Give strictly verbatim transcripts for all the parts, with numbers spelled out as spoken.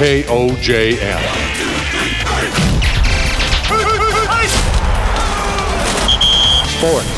K O J M. Sports.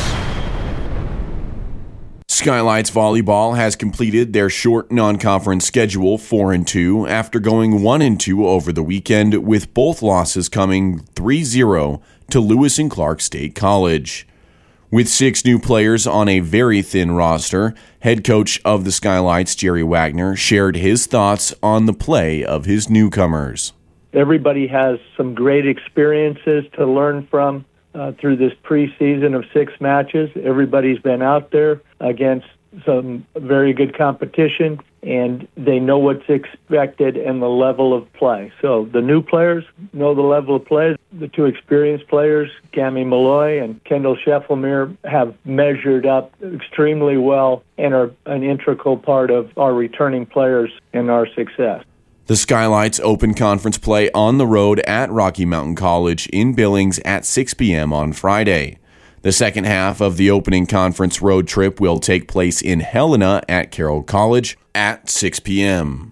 Skylights Volleyball has completed their short non-conference schedule four and two after going one and two over the weekend, with both losses coming three zero to Lewis and Clark State College. With six new players on a very thin roster, head coach of the Skylights, Jerry Wagner, shared his thoughts on the play of his newcomers. Everybody has some great experiences to learn from uh, through this preseason of six matches. Everybody's been out there against some very good competition, and they know what's expected and the level of play. So the new players know the level of play. The two experienced players, Cami Malloy and Kendall Scheffelmere, have measured up extremely well and are an integral part of our returning players and our success. The Skylights open conference play on the road at Rocky Mountain College in Billings at six p.m. on Friday. The second half of the opening conference road trip will take place in Helena at Carroll College at six p.m.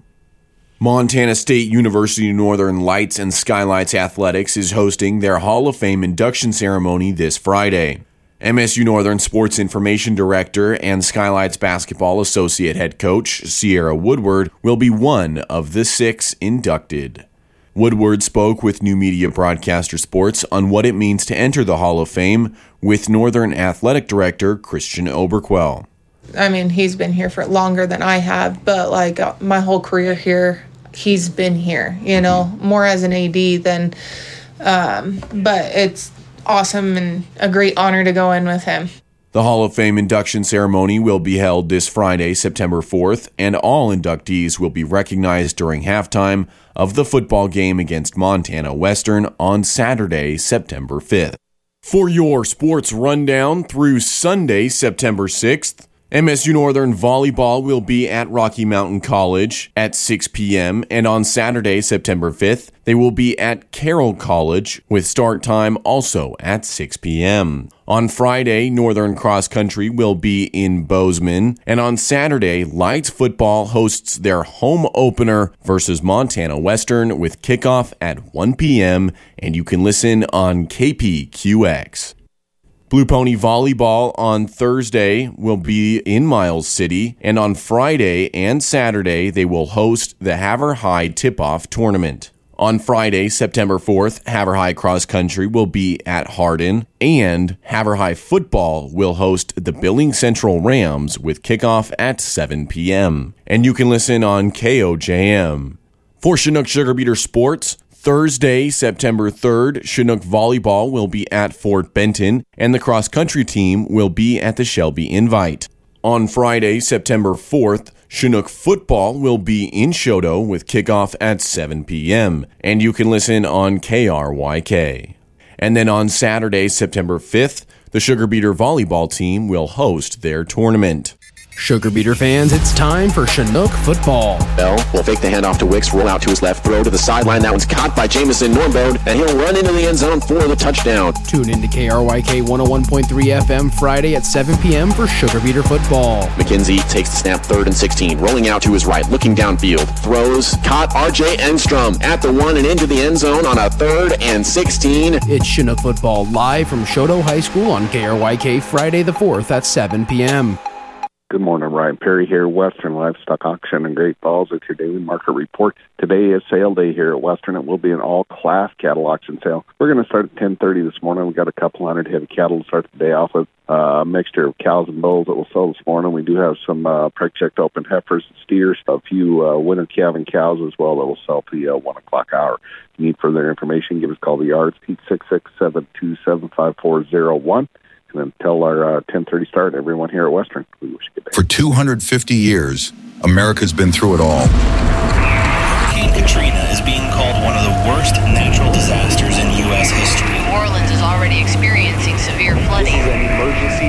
Montana State University Northern Lights and Skylights Athletics is hosting their Hall of Fame induction ceremony this Friday. M S U Northern Sports Information Director and Skylights Basketball Associate Head Coach Sierra Woodward will be one of the six inducted. Woodward spoke with New Media Broadcaster Sports on what it means to enter the Hall of Fame with Northern Athletic Director Christian Oberquell. I mean, he's been here for longer than I have, but like uh, my whole career here, he's been here, you know, more as an A D than, um, but it's awesome and a great honor to go in with him. The Hall of Fame induction ceremony will be held this Friday, September fourth, and all inductees will be recognized during halftime of the football game against Montana Western on Saturday, September fifth. For your sports rundown through Sunday, September sixth, M S U Northern Volleyball will be at Rocky Mountain College at six p.m. and on Saturday, September fifth, they will be at Carroll College with start time also at six p.m. On Friday, Northern Cross Country will be in Bozeman, and on Saturday, Lights Football hosts their home opener versus Montana Western with kickoff at one p.m., and you can listen on K P Q X. Blue Pony Volleyball on Thursday will be in Miles City, and on Friday and Saturday they will host the Havre High Tip-Off Tournament. On Friday, September fourth, Havre High Cross Country will be at Hardin, and Havre High Football will host the Billings Central Rams with kickoff at seven p.m. And you can listen on K O J M. For Chinook Sugar Beater Sports, Thursday, September third, Chinook Volleyball will be at Fort Benton, and the cross-country team will be at the Shelby Invite. On Friday, September fourth, Chinook Football will be in Choteau with kickoff at seven p.m., and you can listen on K R Y K. And then on Saturday, September fifth, the Sugar Beater Volleyball team will host their tournament. Sugar Beater fans, it's time for Chinook football. Bell will fake the handoff to Wicks, roll out to his left, throw to the sideline. That one's caught by Jamison Normbode, and he'll run into the end zone for the touchdown. Tune in to K R Y K one oh one point three F M Friday at seven p.m. for Sugar Beater football. McKenzie takes the snap, third and sixteen, rolling out to his right, looking downfield, throws, caught R J Enstrom at the one and into the end zone on a third and sixteen. It's Chinook football live from Choteau High School on K R Y K Friday the fourth at seven p.m. Good morning, Ryan Perry here, Western Livestock Auction in Great Falls. It's your daily market report. Today is sale day here at Western. It will be an all-class cattle auction sale. We're going to start at ten thirty this morning. We've got a couple hundred head of cattle to start the day off with. Uh, a mixture of cows and bulls that will sell this morning. We do have some uh, preg-checked open heifers and steers, a few uh, winter calving cows as well that will sell for the uh, one o'clock hour. If you need further information, give us a call to the yards, eight six six, seven two seven, five four zero one. And until our uh, ten thirty start, everyone here at Western, we wish you good day. For two hundred fifty years, America's been through it all. Hurricane Katrina is being called one of the worst natural disasters in U S history. New Orleans is already experiencing severe flooding. This is an emergency